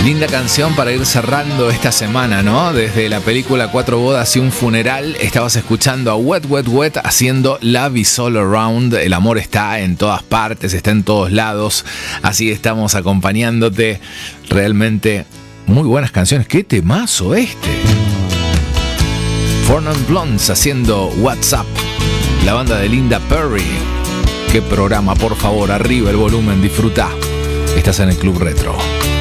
Linda canción para ir cerrando esta semana, ¿no? Desde la película Cuatro bodas y un funeral, estabas escuchando a Wet Wet Wet haciendo Love is All Around. El amor está en todas partes, está en todos lados. Así estamos acompañándote. Realmente muy buenas canciones. ¡Qué temazo este! Four Non Blondes haciendo WhatsApp. La banda de Linda Perry. ¡Qué programa! Por favor, arriba el volumen, disfruta. Estás en el Club Retro.